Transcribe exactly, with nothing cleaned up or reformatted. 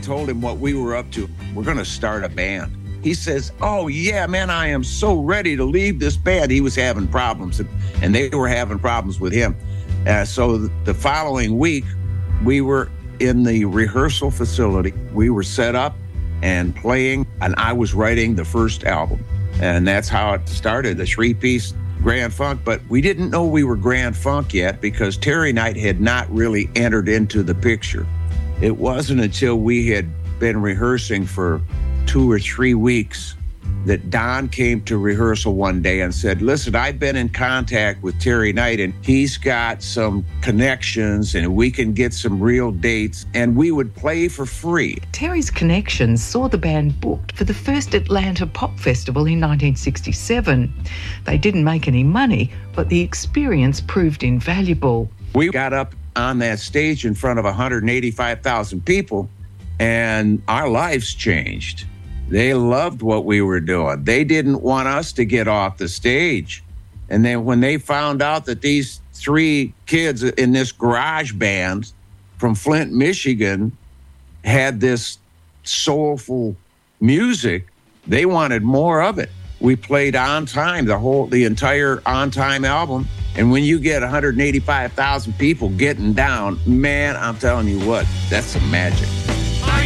told him what we were up to. We're going to start a band. He says, oh, yeah, man, I am so ready to leave this band. He was having problems, and, and they were having problems with him. Uh, so the following week, we were in the rehearsal facility. We were set up and playing, and I was writing the first album. And that's how it started, the three-piece Grand Funk. But we didn't know we were Grand Funk yet because Terry Knight had not really entered into the picture. It wasn't until we had been rehearsing for two or three weeks that Don came to rehearsal one day and said, listen, I've been in contact with Terry Knight, and he's got some connections, and we can get some real dates, and we would play for free. Terry's connections saw the band booked for the first Atlanta Pop Festival in nineteen sixty-seven. They didn't make any money, but the experience proved invaluable. We got up on that stage in front of one hundred eighty-five thousand people, and our lives changed. They loved what we were doing. They didn't want us to get off the stage. And then when they found out that these three kids in this garage band from Flint, Michigan, had this soulful music, they wanted more of it. We played On Time, the whole, the entire On Time album. And when you get one hundred eighty-five thousand people getting down, man, I'm telling you what, that's some magic.